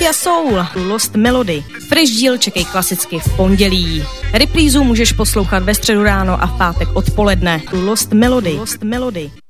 Funky a soul, Lost Melody. Fresh díl čekej klasicky v pondělí. Reprízu můžeš poslouchat ve středu ráno a v pátek odpoledne. Lost Melody.